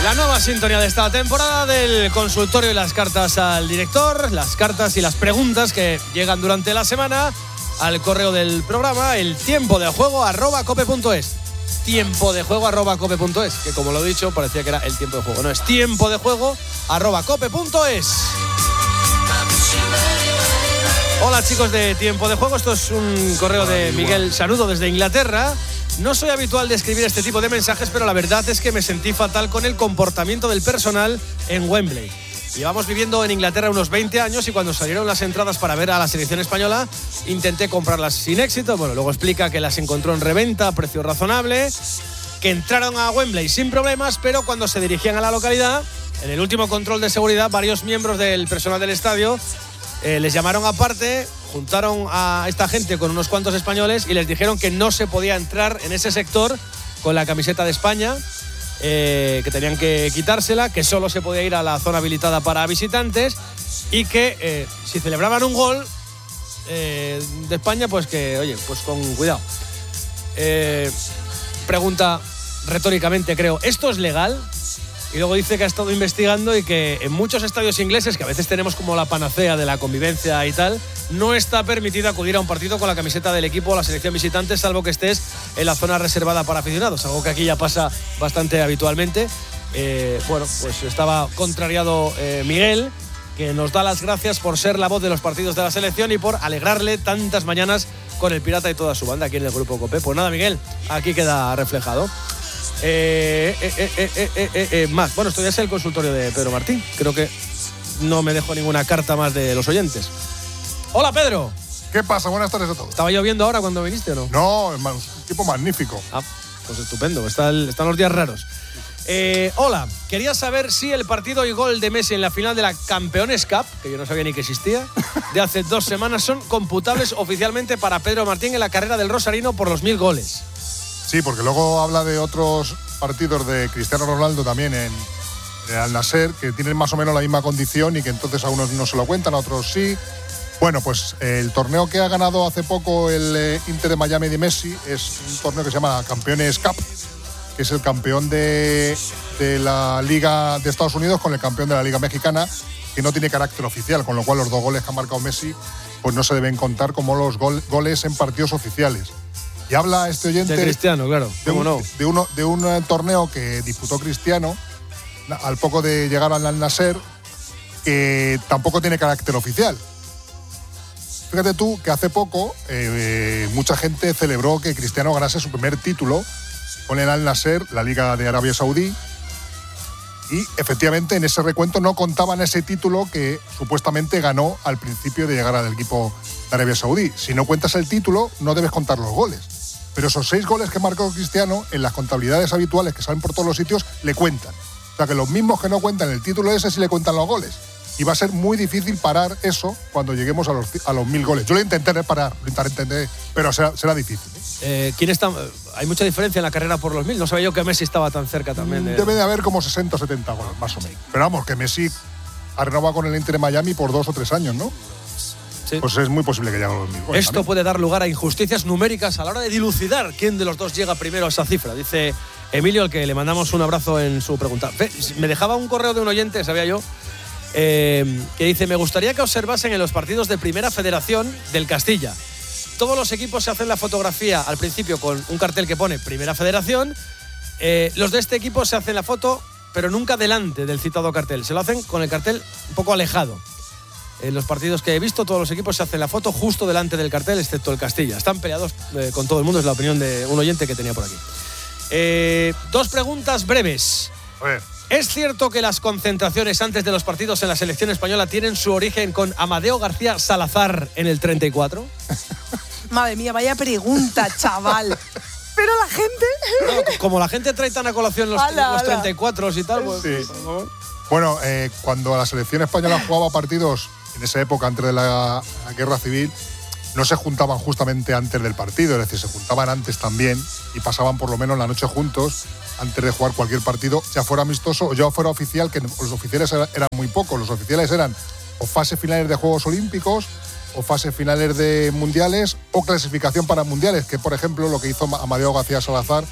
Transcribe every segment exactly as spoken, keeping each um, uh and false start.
La nueva sintonía de esta temporada del consultorio y las cartas al director, las cartas y las preguntas que llegan durante la semana al correo del programa, el tiempo de juego arroba cope punto es. Tiempo de juego arroba cope punto es, que como lo he dicho parecía que era el tiempo de juego. No, es tiempo de juego arroba cope punto es. Hola chicos de Tiempo de Juego, esto es un correo de Miguel Sanudo desde Inglaterra. No soy habitual de escribir este tipo de mensajes, pero la verdad es que me sentí fatal con el comportamiento del personal en Wembley. Llevamos viviendo en Inglaterra unos veinte años y cuando salieron las entradas para ver a la selección española, intenté comprarlas sin éxito. Bueno, luego explica que las encontró en reventa a precio razonable, que entraron a Wembley sin problemas, pero cuando se dirigían a la localidad, en el último control de seguridad, varios miembros del personal del estadio eh, les llamaron aparte, juntaron a esta gente con unos cuantos españoles y les dijeron que no se podía entrar en ese sector con la camiseta de España, eh, que tenían que quitársela, que solo se podía ir a la zona habilitada para visitantes y que eh, si celebraban un gol eh, de España, pues que, oye, pues con cuidado. Eh, pregunta retóricamente, creo, ¿esto es legal? Y luego dice que ha estado investigando y que en muchos estadios ingleses, que a veces tenemos como la panacea de la convivencia y tal, no está permitido acudir a un partido con la camiseta del equipo o la selección visitante, salvo que estés en la zona reservada para aficionados, algo que aquí ya pasa bastante habitualmente. Eh, bueno, pues estaba contrariado eh, Miguel, que nos da las gracias por ser la voz de los partidos de la selección y por alegrarle tantas mañanas con el Pirata y toda su banda aquí en el Grupo Cope. Pues nada, Miguel, aquí queda reflejado. Eh, eh, eh, eh, eh, eh, eh, más. Bueno, esto ya es el consultorio de Pedro Martín. Creo que no me dejo ninguna carta más de los oyentes. Hola, Pedro. ¿Qué pasa? Buenas tardes a todos. ¿Estaba lloviendo ahora cuando viniste o no? No, es un tipo magnífico. Ah, pues estupendo. Está el, están los días raros. Eh, hola, quería saber si el partido y gol de Messi en la final de la Campeones Cup, que yo no sabía ni que existía, de hace dos semanas, son computables oficialmente para Pedro Martín en la carrera del Rosarino por los mil goles. Sí, porque luego habla de otros partidos de Cristiano Ronaldo también en, en Al Nassr, que tienen más o menos la misma condición y que entonces a unos no se lo cuentan, a otros sí. Bueno, pues el torneo que ha ganado hace poco el eh, Inter de Miami de Messi es un torneo que se llama Campeones Cup, que es el campeón de, de la Liga de Estados Unidos con el campeón de la Liga Mexicana, que no tiene carácter oficial, con lo cual los dos goles que ha marcado Messi pues no se deben contar como los gol, goles en partidos oficiales. Y habla este oyente de Cristiano, claro, de un, no? de, uno, de un torneo que disputó Cristiano al poco de llegar al Al Nassr, que tampoco tiene carácter oficial. Fíjate tú que hace poco eh, mucha gente celebró que Cristiano ganase su primer título con el Al Nassr, la Liga de Arabia Saudí, y efectivamente en ese recuento no contaban ese título que supuestamente ganó al principio de llegar al equipo de Arabia Saudí. Si no cuentas el título, no debes contar los goles. Pero esos seis goles que marcó Cristiano, en las contabilidades habituales que salen por todos los sitios, le cuentan. O sea que los mismos que no cuentan el título ese sí le cuentan los goles. Y va a ser muy difícil parar eso cuando lleguemos a los, a los mil goles. Yo lo intentaré parar, lo intentaré entender, pero será, será difícil. ¿eh? Eh, ¿quién está? Hay mucha diferencia en la carrera por los mil. No sabía yo que Messi estaba tan cerca también. De... Debe de haber como sesenta o setenta goles, más o menos. Pero vamos, que Messi ha renovado con el Inter de Miami por dos o tres años, ¿no? Sí. Pues es muy posible que llegue a los mil goles. Esto también puede dar lugar a injusticias numéricas a la hora de dilucidar quién de los dos llega primero a esa cifra, dice Emilio, al que le mandamos un abrazo en su pregunta. Me dejaba un correo de un oyente, sabía yo, eh, que dice: me gustaría que observasen en los partidos de Primera Federación del Castilla. Todos los equipos se hacen la fotografía al principio con un cartel que pone Primera Federación. Eh, los de este equipo se hacen la foto, pero nunca delante del citado cartel. Se lo hacen con el cartel un poco alejado. En los partidos que he visto, todos los equipos se hacen la foto justo delante del cartel, excepto el Castilla. Están peleados eh, con todo el mundo, es la opinión de un oyente que tenía por aquí. Eh, dos preguntas breves. A ver. ¿Es cierto que las concentraciones antes de los partidos en la selección española tienen su origen con Amadeo García Salazar en el treinta y cuatro? Madre mía, vaya pregunta, chaval. Pero la gente... No, como la gente trae tan a colación los, ala, los ala. treinta y cuatro y tal, pues... Sí. Por favor. Bueno, eh, cuando la selección española jugaba partidos en esa época, antes de la, la guerra civil, no se juntaban justamente antes del partido, es decir, se juntaban antes también y pasaban por lo menos la noche juntos antes de jugar cualquier partido, ya fuera amistoso o ya fuera oficial, que los oficiales eran muy pocos. Los oficiales eran o fases finales de Juegos Olímpicos, o fases finales de mundiales, o clasificación para mundiales, que por ejemplo lo que hizo Amadeo García Salazar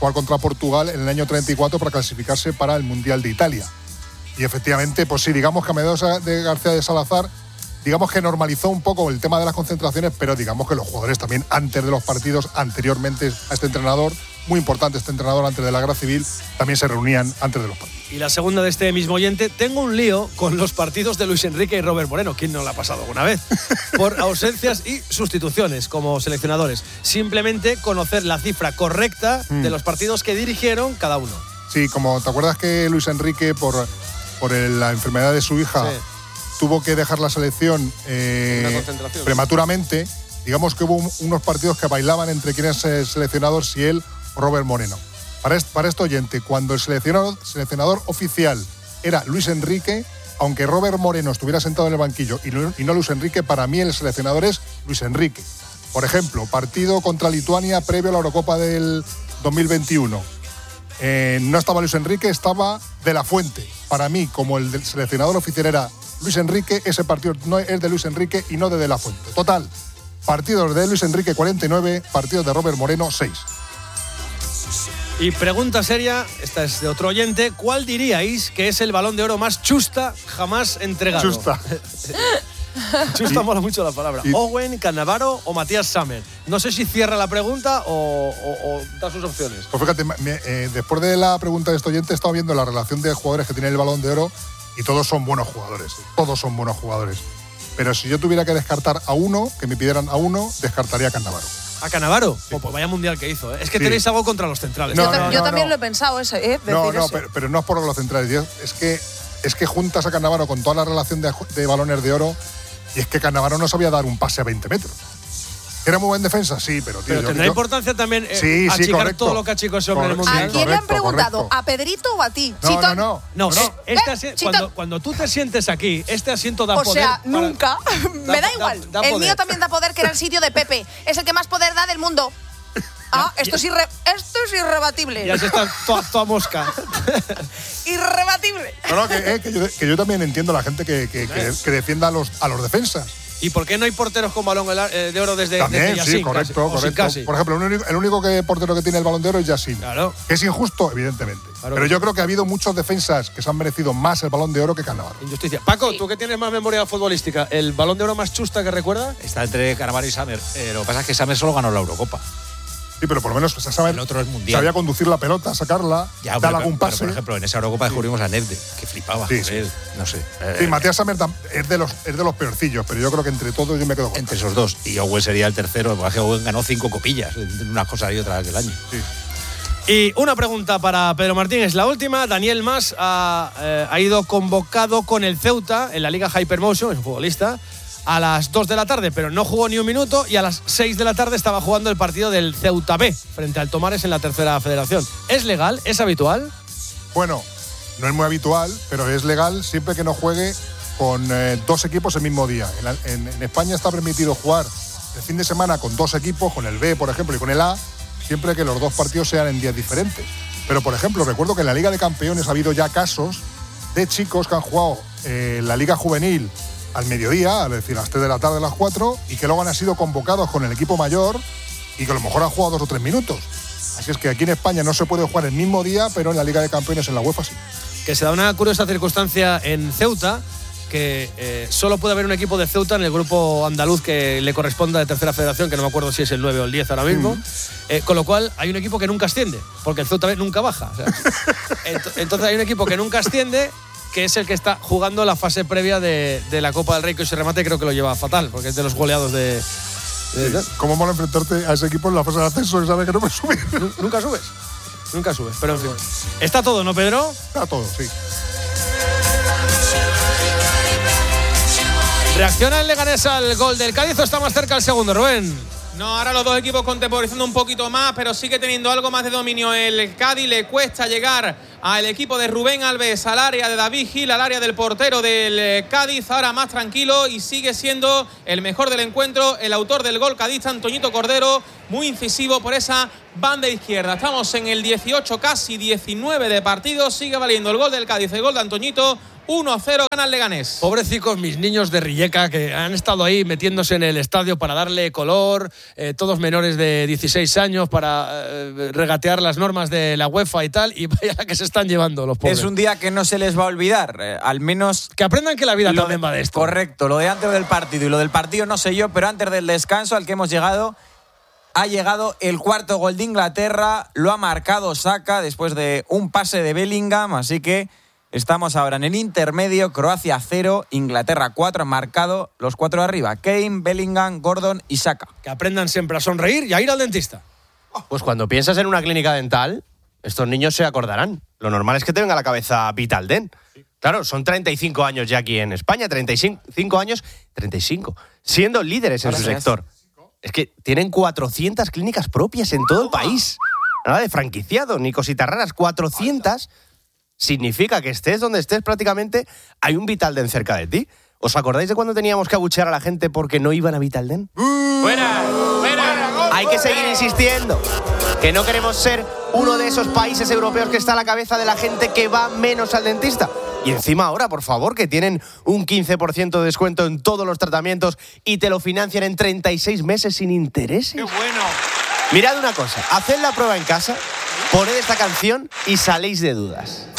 jugar contra Portugal en el año treinta y cuatro para clasificarse para el Mundial de Italia. Y efectivamente, pues sí, digamos que Amadeo de García de Salazar, digamos que normalizó un poco el tema de las concentraciones, pero digamos que los jugadores también antes de los partidos, anteriormente a este entrenador, muy importante este entrenador antes de la Guerra Civil, también se reunían antes de los partidos. Y la segunda de este mismo oyente, tengo un lío con los partidos de Luis Enrique y Robert Moreno. ¿Quién no lo ha pasado alguna vez? Por ausencias y sustituciones como seleccionadores. Simplemente conocer la cifra correcta mm. de los partidos que dirigieron cada uno. Sí, como te acuerdas que Luis Enrique, por, por el, la enfermedad de su hija, sí. tuvo que dejar la selección eh, prematuramente, digamos que hubo unos partidos que bailaban entre quién es el seleccionador, si él o Robert Moreno. Para este, para este oyente, cuando el seleccionador, seleccionador oficial era Luis Enrique, aunque Robert Moreno estuviera sentado en el banquillo y no, y no Luis Enrique, para mí el seleccionador es Luis Enrique. Por ejemplo, partido contra Lituania previo a la Eurocopa del dos mil veintiuno. Eh, no estaba Luis Enrique, estaba De La Fuente. Para mí, como el del seleccionador oficial era Luis Enrique, ese partido no es de Luis Enrique y no de De La Fuente. Total, partidos de Luis Enrique cuarenta y nueve, partidos de Robert Moreno seis. Y pregunta seria, esta es de otro oyente, ¿cuál diríais que es el Balón de Oro más chusta jamás entregado? Chusta. Chusta mola mucho la palabra. Y Owen, Cannavaro o Matías Sammer. No sé si cierra la pregunta o, o, o da sus opciones. Pues fíjate, me, eh, después de la pregunta de este oyente he estado viendo la relación de jugadores que tienen el Balón de Oro y todos son buenos jugadores. Todos son buenos jugadores. Pero si yo tuviera que descartar a uno, que me pidieran a uno, descartaría a Cannavaro. ¿A Cannavaro? Sí. Oh, pues vaya mundial que hizo. ¿eh? Es que sí. tenéis algo contra los centrales. No, yo no, yo no, también no. lo he pensado, ese, ¿eh? Decir no, no, eso. pero, pero no es por los centrales. Es que, es que juntas a Cannavaro con toda la relación de, de balones de oro y es que Cannavaro no sabía dar un pase a veinte metros. ¿Era muy buen defensa? Sí, pero tío. Pero tendrá yo, importancia también eh, sí, achicar sí, correcto. todo lo que achicó ese hombre en el mundial. ¿A quién correcto, le han preguntado? Correcto. ¿A Pedrito o a ti? No, no, no. no, no, no. Este asi- cuando, cuando tú te sientes aquí, este asiento da o poder. O sea, para, nunca. Me da, da igual. Da, da el mío también da poder, que era el sitio de Pepe. Es el que más poder da del mundo. Ah, esto es, irre, esto es irrebatible. Ya se está toda, toda mosca. Irrebatible. No, no, que, eh, que, yo, que yo también entiendo a la gente que, que, que, que defienda a los, a los defensas. ¿Y por qué no hay porteros con balón de oro desde, También, desde Yassin? Sí, correcto, correcto. Por ejemplo, el único, el único que portero que tiene el balón de oro es Yassin. Claro. Que es injusto, evidentemente. Claro. Pero yo creo que ha habido muchos defensas que se han merecido más el balón de oro que Cannavaro. Injusticia. Paco, sí. tú que tienes más memoria futbolística, ¿el balón de oro más chusta que recuerda? Está entre Cannavaro y Sammer. Eh, lo que pasa es que Sammer solo ganó la Eurocopa. Sí, pero por lo menos pues, saber, el otro es mundial. Sabía conducir la pelota, sacarla, ya, dar algún pase. Pero, por ejemplo, en esa Eurocopa descubrimos sí. a Nedved, que flipaba. Sí, sí. Él, no sé. Sí, eh, Matías Sammer es de, los, es de los peorcillos, pero yo creo que entre todos yo me quedo con Entre esos dos. Y Owen sería el tercero, porque Owen ganó cinco copillas, unas cosas y otras aquel año. Sí. Y una pregunta para Pedro Martín, es la última. Daniel Mas ha, eh, ha ido convocado con el Ceuta en la Liga Hypermotion, es un futbolista, a las dos de la tarde, pero no jugó ni un minuto, y a las seis de la tarde estaba jugando el partido del Ceuta B frente al Tomares en la tercera federación. ¿Es legal? ¿Es habitual? Bueno, no es muy habitual, pero es legal siempre que no juegue con eh, dos equipos el mismo día. En, la, en, en España está permitido jugar el fin de semana con dos equipos, con el B, por ejemplo, y con el A, siempre que los dos partidos sean en días diferentes. Pero, por ejemplo, recuerdo que en la Liga de Campeones ha habido ya casos de chicos que han jugado eh, la Liga Juvenil al mediodía, es decir, a las tres de la tarde, a las cuatro, y que luego han sido convocados con el equipo mayor y que a lo mejor han jugado dos o tres minutos. Así es que aquí en España no se puede jugar el mismo día, pero en la Liga de Campeones, en la UEFA, sí. Que se da una curiosa circunstancia en Ceuta, que eh, solo puede haber un equipo de Ceuta en el grupo andaluz que le corresponda de tercera federación, que no me acuerdo si es el nueve o el diez ahora mismo, mm. eh, con lo cual hay un equipo que nunca asciende, porque el Ceuta nunca baja. O sea, ent- entonces hay un equipo que nunca asciende, que es el que está jugando la fase previa de, de la Copa del Rey, que ese remate creo que lo lleva fatal, porque es de los goleados de... de sí. ¿Cómo mola enfrentarte a ese equipo en la fase de ascenso que sabe que no puede subir? Nunca subes, nunca subes, pero en fin. ¿Está todo, no, Pedro? Está todo, sí. ¿Reacciona el Leganés al gol del Cádiz o está más cerca el segundo, Rubén? No, ahora los dos equipos contemporizando un poquito más, pero sigue teniendo algo más de dominio el Cádiz. Le cuesta llegar al equipo de Rubén Alves, al área de David Gil, al área del portero del Cádiz. Ahora más tranquilo y sigue siendo el mejor del encuentro, el autor del gol cadista, Antoñito Cordero, muy incisivo por esa banda izquierda. Estamos en el dieciocho, casi diecinueve de partido. Sigue valiendo el gol del Cádiz, el gol de Antoñito. uno a cero gana el Leganés. Pobrecicos mis niños de Rijeka que han estado ahí metiéndose en el estadio para darle color, eh, todos menores de dieciséis años para eh, regatear las normas de la UEFA y tal, y vaya la que se están llevando los pobres. Es un día que no se les va a olvidar, eh, al menos... Que aprendan que la vida lo también de, va de esto. Correcto, lo de antes del partido y lo del partido no sé yo, pero antes del descanso al que hemos llegado... Ha llegado el cuarto gol de Inglaterra, lo ha marcado Saka después de un pase de Bellingham, así que estamos ahora en el intermedio, Croacia cero, Inglaterra cuatro, han marcado los cuatro de arriba, Kane, Bellingham, Gordon y Saka. Que aprendan siempre a sonreír y a ir al dentista. Pues cuando piensas en una clínica dental, estos niños se acordarán. Lo normal es que te venga a la cabeza Vitaldent. Claro, son treinta y cinco años ya aquí en España, treinta y cinco años, treinta y cinco, siendo líderes en su sector. Es que tienen cuatrocientas clínicas propias en todo el país. Nada de franquiciado, ni cositas raras. cuatrocientas significa que estés donde estés prácticamente, hay un Vitaldent cerca de ti. ¿Os acordáis de cuando teníamos que abuchear a la gente porque no iban a Vitaldent? ¡Fuera! ¡Fuera! Hay que seguir insistiendo. Que no queremos ser uno de esos países europeos que está a la cabeza de la gente que va menos al dentista. Y encima ahora, por favor, que tienen un quince por ciento de descuento en todos los tratamientos y te lo financian en treinta y seis meses sin intereses. ¡Qué bueno! Mirad una cosa, haced la prueba en casa, poned esta canción y saléis de dudas.